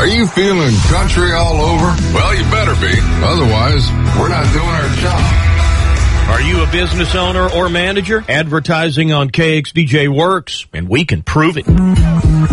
Are you feeling country all over? Well, you better be. Otherwise, we're not doing our job. Are you a business owner or manager? Advertising on KXDJ works, and we can prove it.